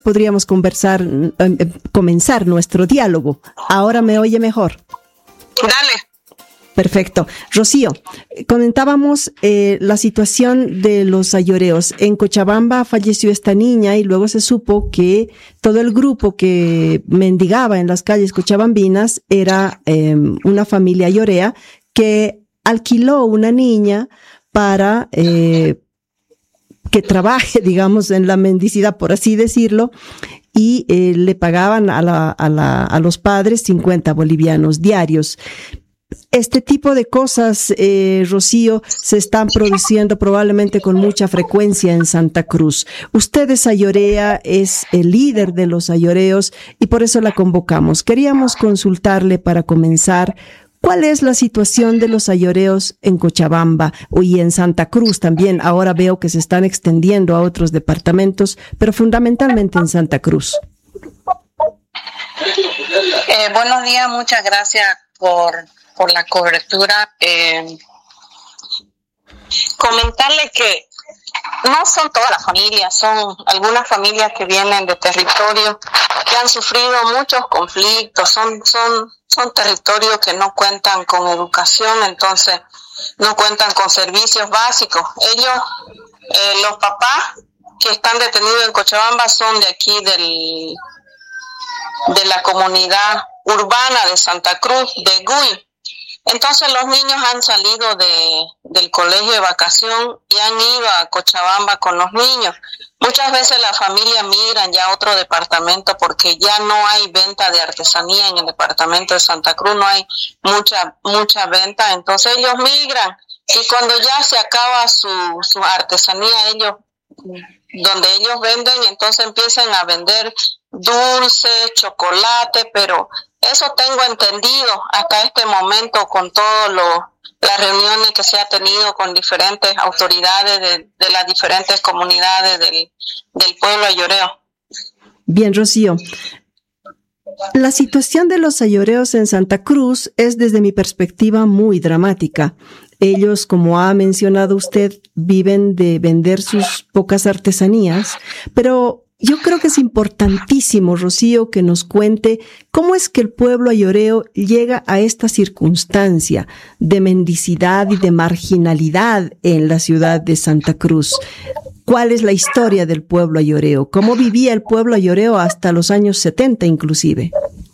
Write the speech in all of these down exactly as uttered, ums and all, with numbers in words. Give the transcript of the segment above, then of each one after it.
podríamos conversar, eh, comenzar nuestro diálogo. ¿Ahora me oye mejor? Dale. Perfecto. Rocío, comentábamos eh, la situación de los ayoreos. En Cochabamba falleció esta niña y luego se supo que todo el grupo que mendigaba en las calles cochabambinas era eh, una familia ayorea que alquiló una niña para eh, que trabaje, digamos, en la mendicidad, por así decirlo, y eh, le pagaban a, la, a, la, a los padres cincuenta bolivianos diarios. Este tipo de cosas, eh, Rocío, se están produciendo probablemente con mucha frecuencia en Santa Cruz. Usted es ayorea, es el líder de los ayoreos y por eso la convocamos. Queríamos consultarle para comenzar, ¿cuál es la situación de los ayoreos en Cochabamba y en Santa Cruz también? Ahora veo que se están extendiendo a otros departamentos, pero fundamentalmente en Santa Cruz. Eh, buenos días, muchas gracias por... por la cobertura. Eh, comentarle que no son todas las familias, son algunas familias que vienen de territorios que han sufrido muchos conflictos, son, son, son territorios que no cuentan con educación, entonces no cuentan con servicios básicos. Ellos, eh, los papás que están detenidos en Cochabamba son de aquí del, de la comunidad urbana de Santa Cruz, de Gui. Entonces los niños han salido de, del colegio de vacación y han ido a Cochabamba con los niños. Muchas veces las familias migran ya a otro departamento porque ya no hay venta de artesanía en el departamento de Santa Cruz, no hay mucha mucha venta, entonces ellos migran y cuando ya se acaba su, su artesanía, ellos donde ellos venden, entonces empiezan a vender dulce, chocolate, pero eso tengo entendido hasta este momento con todas las reuniones que se ha tenido con diferentes autoridades de, de las diferentes comunidades del, del pueblo ayoreo. Bien, Rocío. La situación de los ayoreos en Santa Cruz es, desde mi perspectiva, muy dramática. Ellos, como ha mencionado usted, viven de vender sus pocas artesanías, pero yo creo que es importantísimo, Rocío, que nos cuente cómo es que el pueblo ayoreo llega a esta circunstancia de mendicidad y de marginalidad en la ciudad de Santa Cruz. ¿Cuál es la historia del pueblo ayoreo? ¿Cómo vivía el pueblo ayoreo hasta los años setenta inclusive?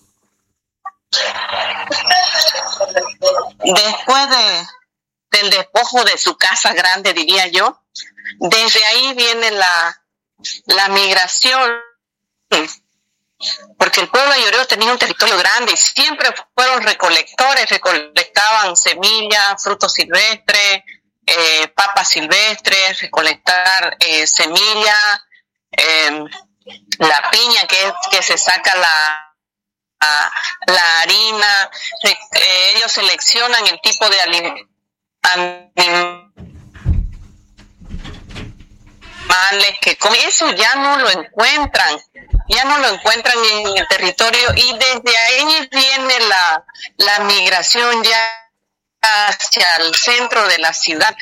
Después de, del despojo de su casa grande, diría yo, desde ahí viene la la migración, porque el pueblo ayoreo tenía un territorio grande y siempre fueron recolectores, recolectaban semillas, frutos silvestres, eh, papas silvestres, recolectar eh, semillas, eh, la piña que, que se saca la, la, la harina, eh, ellos seleccionan el tipo de alimento que con eso ya no lo encuentran, ya no lo encuentran en el territorio y desde ahí viene la, la migración ya hacia el centro de la ciudad.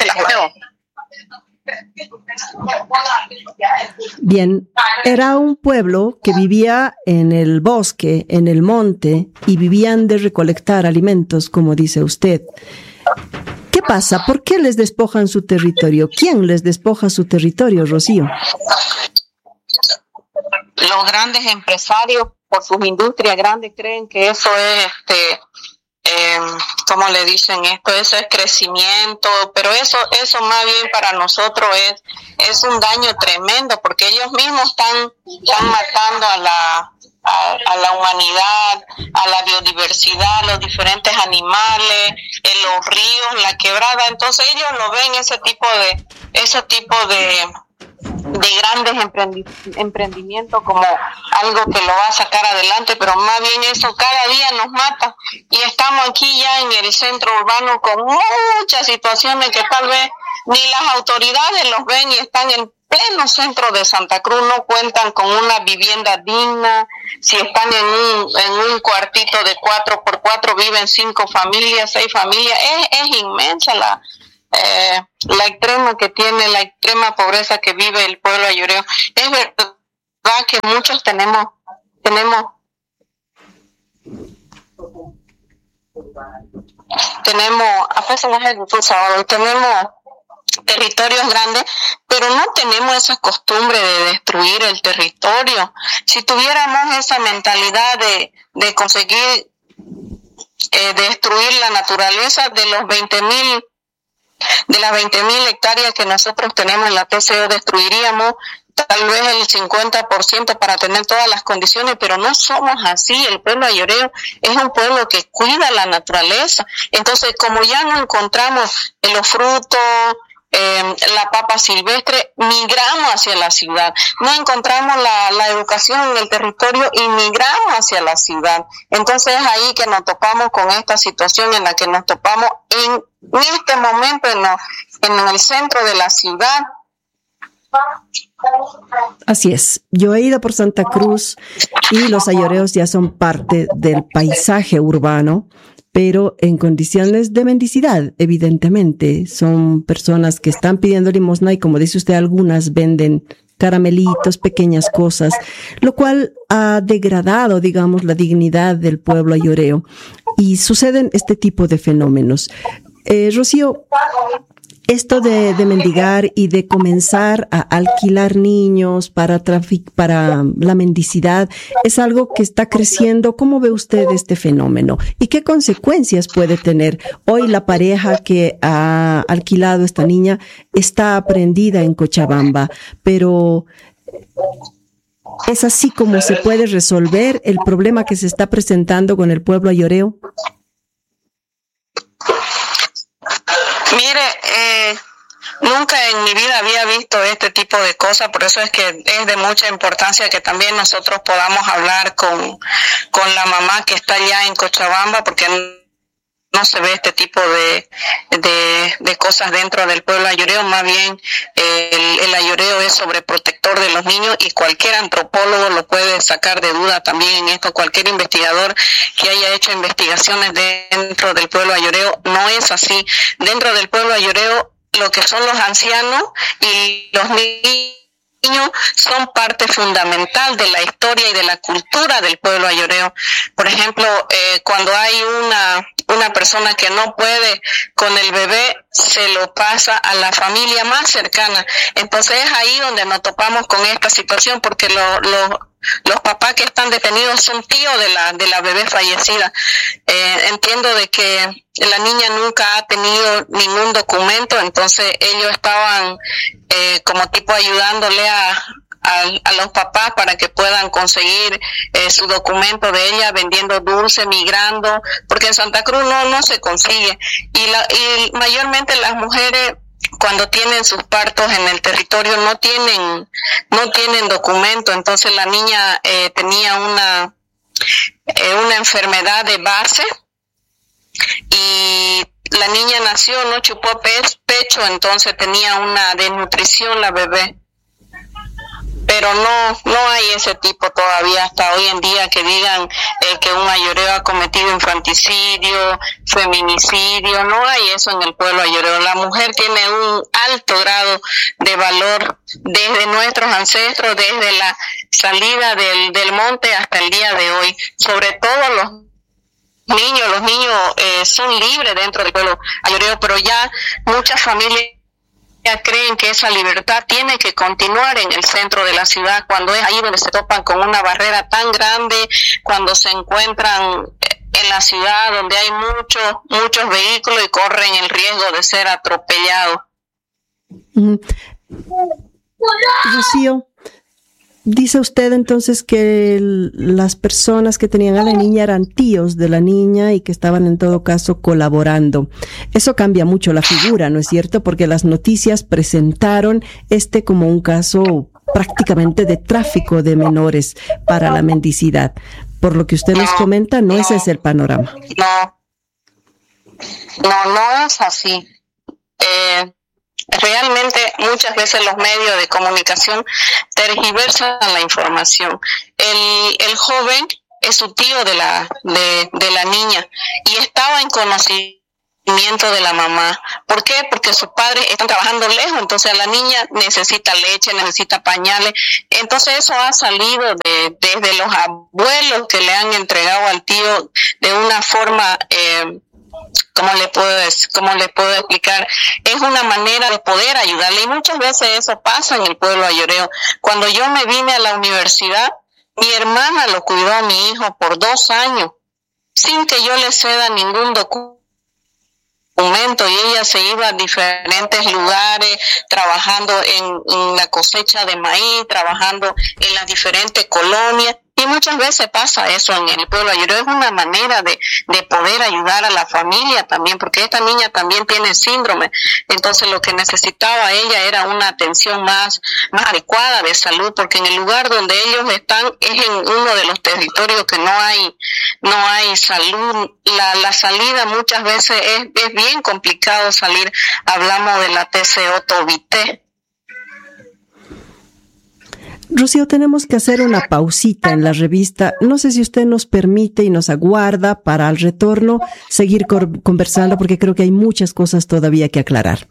Bien, era un pueblo que vivía en el bosque, en el monte, y vivían de recolectar alimentos, como dice usted. ¿Qué pasa? ¿Por qué les despojan su territorio? ¿Quién les despoja su territorio, Rocío? Los grandes empresarios, por sus industrias grandes, creen que eso es, este, eh, ¿cómo le dicen esto? Eso es crecimiento, pero eso, eso más bien para nosotros es, es un daño tremendo, porque ellos mismos están, están matando a la A, a la humanidad, a la biodiversidad, los diferentes animales, en los ríos, la quebrada. Entonces ellos lo ven ese tipo de ese tipo de de grandes emprendi- emprendimientos como algo que lo va a sacar adelante, pero más bien eso cada día nos mata y estamos aquí ya en el centro urbano con muchas situaciones que tal vez ni las autoridades los ven y están en pleno centro de Santa Cruz, no cuentan con una vivienda digna, si están en un, en un cuartito de cuatro por cuatro viven cinco familias, seis familias, es, es inmensa la eh, la extrema que tiene, la extrema pobreza que vive el pueblo ayoreo. Es verdad que muchos tenemos, tenemos, tenemos, tenemos territorios grandes, pero no tenemos esa costumbre de destruir el territorio. Si tuviéramos esa mentalidad de, de conseguir eh, destruir la naturaleza, de los veinte mil, de las veinte mil hectáreas que nosotros tenemos en la T C O, destruiríamos tal vez el cincuenta por ciento para tener todas las condiciones, pero no somos así. El pueblo ayoreo es un pueblo que cuida la naturaleza. Entonces, como ya no encontramos los frutos, eh, la papa silvestre, migramos hacia la ciudad. No encontramos la, la educación en el territorio y migramos hacia la ciudad. Entonces, es ahí que nos topamos con esta situación en la que nos topamos en este momento en, lo, en el centro de la ciudad. Así es. Yo he ido por Santa Cruz y los ayoreos ya son parte del paisaje urbano, pero en condiciones de mendicidad, evidentemente. Son personas que están pidiendo limosna y, como dice usted, algunas venden caramelitos, pequeñas cosas, lo cual ha degradado, digamos, la dignidad del pueblo ayoreo. Y suceden este tipo de fenómenos. Eh, Rocío, esto de, de mendigar y de comenzar a alquilar niños para trafic, para la mendicidad es algo que está creciendo. ¿Cómo ve usted este fenómeno? ¿Y qué consecuencias puede tener? Hoy la pareja que ha alquilado esta niña está aprendida en Cochabamba, pero ¿es así como se puede resolver el problema que se está presentando con el pueblo ayoreo? Mire, eh, nunca en mi vida había visto este tipo de cosas, por eso es que es de mucha importancia que también nosotros podamos hablar con, con la mamá que está allá en Cochabamba, porque no se ve este tipo de, de, de cosas dentro del pueblo ayoreo. Más bien eh, el, el ayoreo es sobreprotector de los niños, y cualquier antropólogo lo puede sacar de duda también en esto. Cualquier investigador que haya hecho investigaciones dentro del pueblo ayoreo, no es así. Dentro del pueblo ayoreo, lo que son los ancianos y los niños niños son parte fundamental de la historia y de la cultura del pueblo ayoreo. Por ejemplo, eh, cuando hay una una persona que no puede con el bebé, se lo pasa a la familia más cercana. Entonces es ahí donde nos topamos con esta situación, porque lo, lo, los papás que están detenidos son tíos de la de la bebé fallecida. Eh, entiendo de que la niña nunca ha tenido ningún documento, entonces ellos estaban eh, como tipo ayudándole a A, a los papás para que puedan conseguir eh, su documento de ella, vendiendo dulce, migrando, porque en Santa Cruz no no se consigue. Y, la, y mayormente las mujeres, cuando tienen sus partos en el territorio, no tienen no tienen documento. Entonces la niña eh, tenía una eh, una enfermedad de base, y la niña nació, no chupó pe- pecho, entonces tenía una desnutrición la bebé. Pero no no hay ese tipo todavía hasta hoy en día que digan eh, que un ayoreo ha cometido infanticidio, feminicidio. No hay eso en el pueblo ayoreo. La mujer tiene un alto grado de valor desde nuestros ancestros, desde la salida del, del monte hasta el día de hoy. Sobre todo los niños, los niños eh, son libres dentro del pueblo ayoreo, pero ya muchas familias ya creen que esa libertad tiene que continuar en el centro de la ciudad, cuando es ahí donde se topan con una barrera tan grande, cuando se encuentran en la ciudad donde hay muchos muchos vehículos y corren el riesgo de ser atropellados. Mm. Rocío, dice usted entonces que el, las personas que tenían a la niña eran tíos de la niña y que estaban en todo caso colaborando. Eso cambia mucho la figura, ¿no es cierto? Porque las noticias presentaron este como un caso prácticamente de tráfico de menores para la mendicidad. Por lo que usted nos comenta, no, no ese es el panorama. No, no, no es así. Eh... Realmente muchas veces los medios de comunicación tergiversan la información. El, el joven es su tío de la de, de la niña y estaba en conocimiento de la mamá. ¿Por qué? Porque sus padres están trabajando lejos, entonces la niña necesita leche, necesita pañales. Entonces eso ha salido de, desde los abuelos que le han entregado al tío de una forma, eh, ¿cómo le puedo decir? ¿Cómo le puedo explicar? Es una manera de poder ayudarle, y muchas veces eso pasa en el pueblo ayoreo. Cuando yo me vine a la universidad, mi hermana lo cuidó a mi hijo por dos años, sin que yo le ceda ningún documento, y ella se iba a diferentes lugares trabajando en, en la cosecha de maíz, trabajando en las diferentes colonias, y muchas veces pasa eso en el pueblo ayoreo. Es una manera de, de poder ayudar a la familia también, porque esta niña también tiene síndrome, entonces lo que necesitaba ella era una atención más, más adecuada de salud, porque en el lugar donde ellos están es en uno de los territorios que no hay, no hay salud. La, la salida muchas veces es, es bien complicado salir. Hablamos de la T C O Tobité. Rocío, tenemos que hacer una pausita en la revista. No sé si usted nos permite y nos aguarda para al retorno seguir cor- conversando, porque creo que hay muchas cosas todavía que aclarar.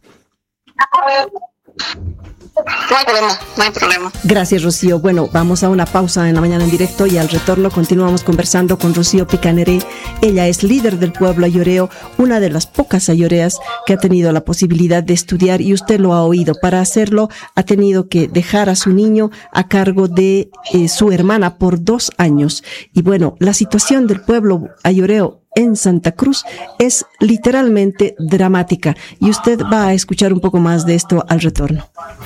No hay problema, no hay problema. Gracias, Rocío. Bueno, vamos a una pausa en la mañana en directo y al retorno continuamos conversando con Rocío Picaneré. Ella es líder del pueblo ayoreo, una de las pocas ayoreas que ha tenido la posibilidad de estudiar, y usted lo ha oído. Para hacerlo ha tenido que dejar a su niño a cargo de eh, su hermana por dos años. Y bueno, la situación del pueblo ayoreo en Santa Cruz es literalmente dramática, y usted va a escuchar un poco más de esto al retorno.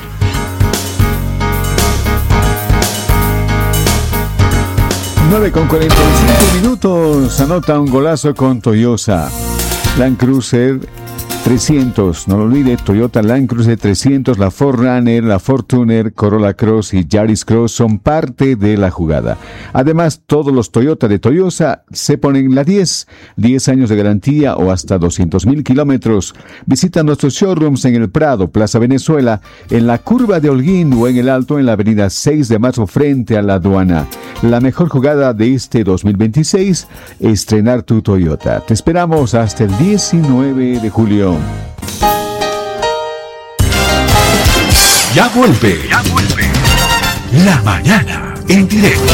nueve con cuarenta y cinco minutos, anota un golazo con Toyota Land Cruiser trescientos, no lo olvide, Toyota Land Cruiser trescientos, la cuatro Runner, la Fortuner, Corolla Cross y Yaris Cross son parte de la jugada. Además, todos los Toyota de Toyosa se ponen la diez, diez años de garantía o hasta doscientos mil kilómetros. Visita nuestros showrooms en el Prado, Plaza Venezuela, en la Curva de Holguín o en el Alto en la avenida seis de marzo frente a la aduana. La mejor jugada de este dos mil veintiséis, estrenar tu Toyota. Te esperamos hasta el diecinueve de julio. Ya vuelve, ya vuelve. La mañana en directo.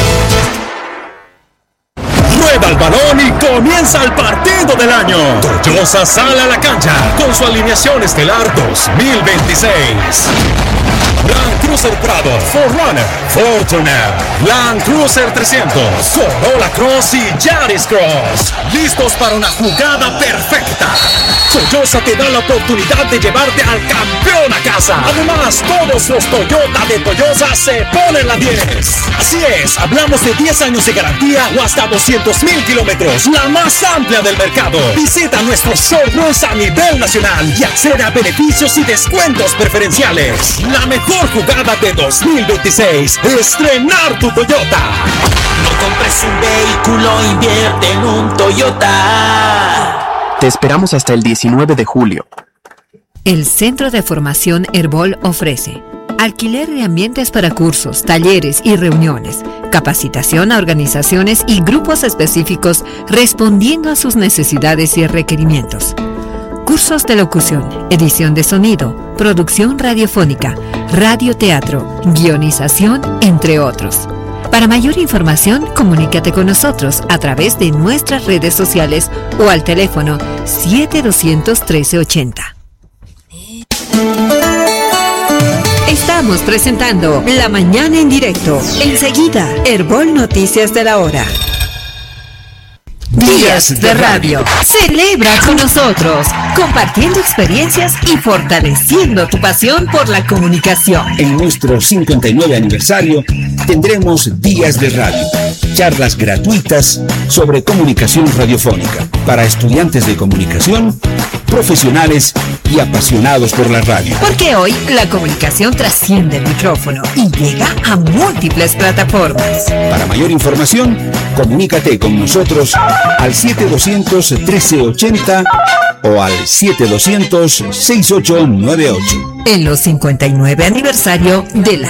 Rueda el balón y comienza el partido del año. Toyosa sale a la cancha con su alineación estelar dos mil veintiséis. Land Cruiser Prado, cuatro Runner, Fortuner, Land Cruiser trescientos, Corolla Cross y Yaris Cross. Listos para una jugada perfecta. Toyosa te da la oportunidad de llevarte al campeón a casa. Además, todos los Toyota de Toyosa se ponen la diez. Así es, hablamos de diez años de garantía o hasta doscientos mil kilómetros, la más amplia del mercado. Visita nuestros showrooms a nivel nacional y accede a beneficios y descuentos preferenciales. La mejor jugada de dos mil veintiséis, estrenar tu Toyota. No compres un vehículo, invierte en un Toyota. Te esperamos hasta el diecinueve de julio. El Centro de Formación Herbol ofrece alquiler de ambientes para cursos, talleres y reuniones, capacitación a organizaciones y grupos específicos respondiendo a sus necesidades y requerimientos. Cursos de locución, edición de sonido, producción radiofónica, radioteatro, guionización, entre otros. Para mayor información, comunícate con nosotros a través de nuestras redes sociales o al teléfono siete doscientos trece ochenta. Estamos presentando La Mañana en Directo. Enseguida, Herbol Noticias de la Hora. Días de Radio. Celebra con nosotros, compartiendo experiencias y fortaleciendo tu pasión por la comunicación. En nuestro cincuenta y nueve aniversario tendremos Días de Radio, charlas gratuitas sobre comunicación radiofónica para estudiantes de comunicación, profesionales y apasionados por la radio. Porque hoy la comunicación trasciende el micrófono y llega a múltiples plataformas. Para mayor información, comunícate con nosotros al siete doscientos trece ochenta o al siete doscientos sesenta y ocho noventa y ocho. En los cincuenta y nueve aniversario de la